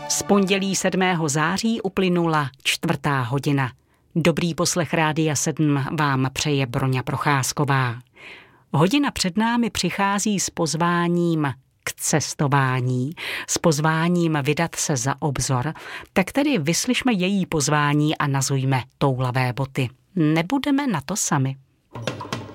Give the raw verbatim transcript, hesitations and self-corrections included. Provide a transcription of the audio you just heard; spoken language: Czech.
Z pondělí sedmého září uplynula čtvrtá hodina. Dobrý poslech Rádia sedm vám přeje Broňa Procházková. Hodina před námi přichází s pozváním k cestování, s pozváním vydat se za obzor, tak tedy vyslyšme její pozvání a nazujme toulavé boty. Nebudeme na to sami.